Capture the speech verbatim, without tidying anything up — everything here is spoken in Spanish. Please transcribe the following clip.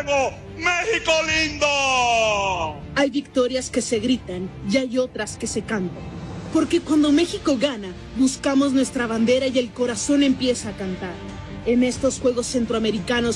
juego, México lindo. Hay victorias que se gritan y hay otras que se cantan. Porque cuando México gana, buscamos nuestra bandera y el corazón empieza a cantar. En estos Juegos Centroamericanos